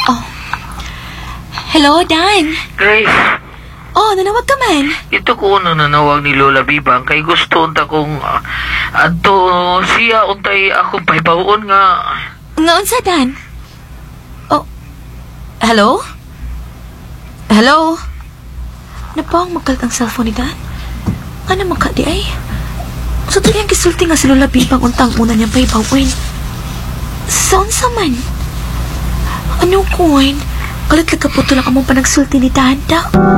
Oh. Hello, Dan. Grace, Oh, nanawag ka man. ito ko nanawag ni Lola Bibang kay gusto unta kong adto siya untay akong paibaon nga. Ngaon sa Dan? Oh. Hello? Hello? Napawang magkalit ang cellphone ni Dan? Ano man ka di ay? So ito yung kisulti nga si Lola Bibang untang una niyang paibawin. Saan sa man? Ano ko, Kalit ka po lang among panagsulti ni Dada.